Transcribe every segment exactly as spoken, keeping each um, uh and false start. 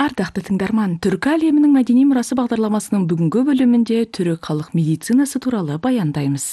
Ардақты тыңдарман, түркі әлемінің мәдени мұрасы бағдарламасының бүгінгі бөлімінде түрік халық медицинасы туралы баяндаймыз.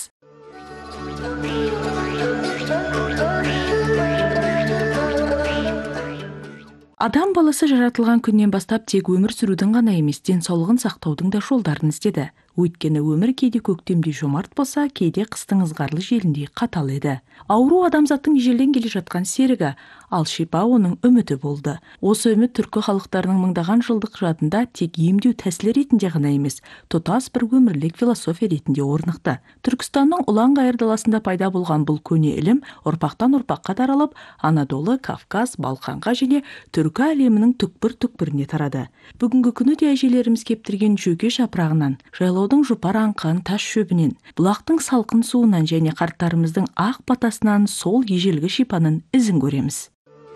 Адам баласы жаратылған күннен бастап тек өмір сүрудің ғана емес, денсаулығын сақтаудың да жолдарын іздеді. Өйткені өмір кейде көктемде жомарт болса, кейде қыстың ызғарлы желіндей қатал еді. Ауру адамзаттың ежелден келе жатқан серігі, ал шипа оның үміті болды. Осы үміт түркі халықтарының мыңдаған жылдық жадында тек емдеу тәсілі ретінде ғана емес, тұтас бір өмірлік философия ретінде орнықты. Түркістанның Ұлан-Ғайыр даласында пайда болған бұл көне ілім ұрпақтан ұрпаққа таралып, Анадолы, Кавказ, Балқанға және түркі әлемінің түкпір-түкпіріне тарады. Бүгінгі күні де әжелеріміз кептірген жөге жапырағынан, жайлаудың жұпар аңқан тас шөбінен, бұлақтың салқын суынан және қарттарымыздың ақ батасынан сол ежелгі шипаның ізін көреміз.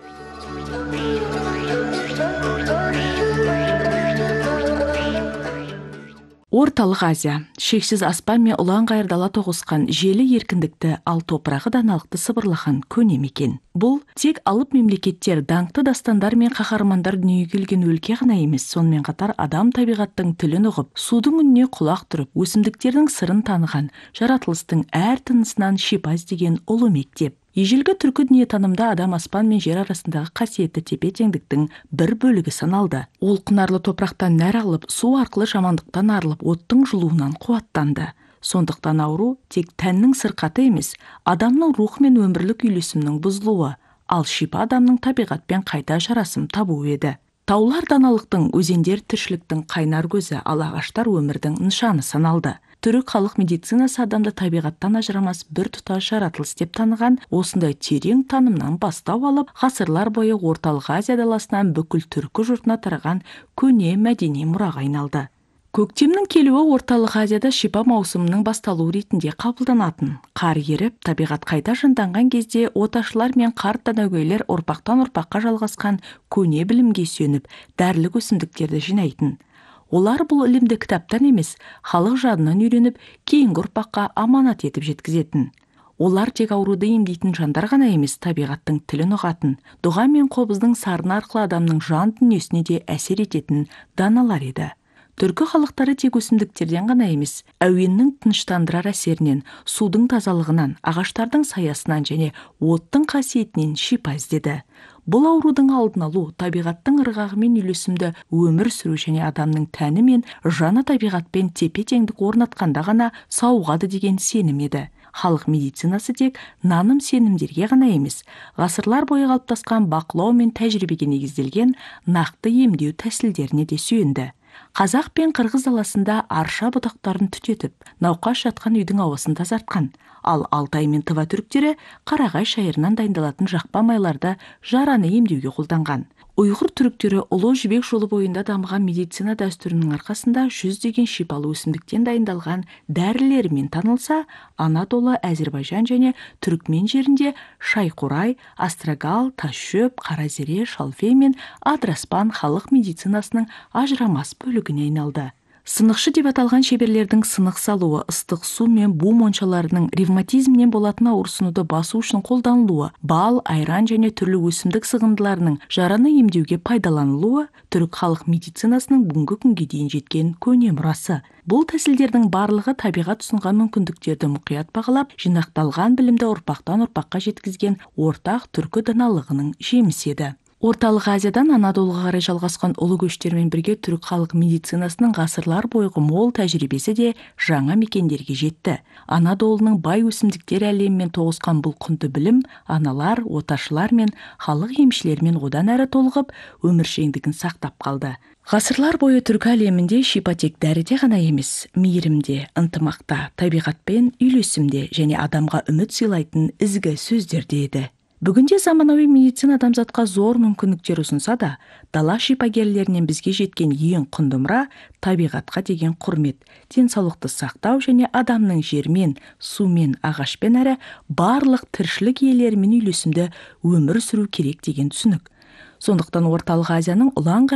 Орталық Азия, шексіз аспан мен Ұлан-Ғайыр дала тоғысқан желі еркіндікті, ал топырағы даналықты сыбырлаған көне мекен. Бұл тек алып мемлекеттер, даңқты дастандар мен қаһармандар дүниеге келген өлке ғана емес, сонымен қатар адам табиғаттың тілін ұғып, судың үніне құлақ түріп, өсімдіктердің сырын таныған, жаратылыстың әр тынысынан шипа іздеген ұлы мектеп. Ежелгі түркі дүниетанымда адам аспан мен жер арасындағы қасиетті тепе-теңдіктің бір бөлігі саналды. Ол құнарлы топырақтан нәр алып, су арқылы жамандықтан арылып, оттың жылуынан қуаттанды. Сондықтан ауру тек тәннің сырқаты емес, адамның рухы мен өмірлік үйлесімнің бұзылуы, ал шипа адамның табиғатпен қайта жарасым табуы еді. Таулар даналықтың, өзендер тіршіліктің қайнар көзі, ал ағаштар өмірдің нышаны саналды. Түрік халық медицинасы адамды табиғаттан ажырамас бір тұтас жаратылыс деп таныған, осындай терең танымнан бастау алып, ғасырлар бойы Орталық Азия даласынан бүкіл түркі жұртына тараған көне мәдени мұраға айналды. Көктемнің келуі Орталық Азияда шипа маусымының басталуы ретінде қабылданатын. Қар еріп, табиғат қайта жанданған кезде оташылар мен қарт данагөйлер ұрпақтан ұрпаққа жалғасқан көне білімге сүйеніп, дәрілік өсімдіктерді жинайтын. Олар бұл ілімді кітаптан емес, халық жадынан үйреніп, кейінгі ұрпаққа аманат етіп жеткізетін. Олар тек ауруды емдейтін жандар ғана емес, табиғаттың тілін ұғатын, дұға мен қобыздың сарыны арқылы адамның жан дүниесіне де әсер ететін даналар еді. Түркі халықтары тек өсімдіктерден ғана емес, әуеннің тыныштандырар әсерінен, судың тазалығынан, ағаштардың саясынан және оттың қасиетінен шипа іздеді. Бұл аурудың алдын алу, табиғаттың ырғағымен үйлесімді өмір сүру және адамның тәні мен жаны табиғатпен тепе-теңдік орнатқанда ғана сауығады деген сенім еді. Халық медицинасы тек наным сенімдерге ғана емес, ғасырлар бойы қалыптасқан бақылау мен тәжірибеге негізделген нақты емдеу тәсілдеріне де сүйенді. Қазақ пен Қырғыз даласында арша бұтақтарын түтетіп, науқас жатқан үйдің ауасын тазартқан, ал Алтай мен Тыва түріктері қарағай шайырынан дайындалатын жақпа майларды жараны емдеуге қолданған. Ұйғыр түріктері Ұлы Жібек жолы бойында дамыған медицина дәстүрінің арқасында жүздеген шипалы өсімдіктен дайындалған дәрілерімен танылса, Анадолы, Әзербайжан және Түрікмен жерінде шайқурай, астрагал, тасшөп, қаразере, шалфей мен адыраспан халық медицинасының ажырамас бөлігіне айналды. Сынықшы деп аталған шеберлердің сынық салуы, ыстық су мен бу моншаларының ревматизмнен болатын ауырсынуды басу үшін қолданылуы, бал, айран және түрлі өсімдік сығындыларының жараны емдеуге пайдаланылуы түрік халық медицинасының бүгінгі күнге дейін жеткен көне мұрасы. Бұл тәсілдердің барлығы табиғат ұсынған мүмкіндіктерді мұқият бағалап, жинақталған білімді ұрпақтан ұрпаққа жеткізген ортақ түркі даналығының жемісі еді. Орталық Азиядан Анадолыға қарай жалғасқан ұлы көштермен бірге түрік халық медицинасының ғасырлар бойғы мол тәжірибесі де жаңа мекендерге жетті. Анадолының бай өсімдіктер әлемімен тоғысқан бұл құнды білім аналар, оташылар мен халық емшілермен одан әрі толығып, өміршеңдігін сақтап қалды. Ғасырлар бойы түркі әлемінде шипа тек дәріде ғана емес, мейірімде, ынтымақта, табиғатпен үйлесімде және адамға үміт сыйлайтын ізгі сөздерде еді. Бүгінде заманауи медицина адамзатқа зор мүмкіндіктер ұсынса да, дала шипагерлерінен бізге жеткен ең құнды мұра табиғатқа деген құрмет, денсаулықты сақтау және адамның жермен, сумен, ағашпен әрі барлық тіршілік иелерімен үйлесімді өмір сүру керек деген түсінік. Сондықтан Орталық Азияның Ұлан